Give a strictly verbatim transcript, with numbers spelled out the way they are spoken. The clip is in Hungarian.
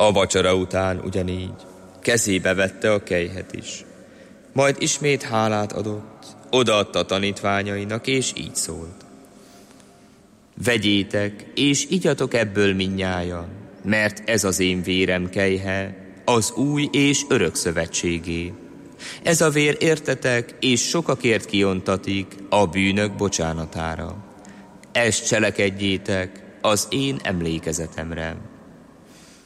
A vacsora után ugyanígy kezébe vette a kelyhet is. Majd ismét hálát adott, odaadta a tanítványainak, és így szólt. Vegyétek, és igyatok ebből mindnyájan, mert ez az én vérem kelyhe, az új és örök szövetségé. Ez a vér értetek, és sokakért kiontatik a bűnök bocsánatára. Ezt cselekedjétek az én emlékezetemre.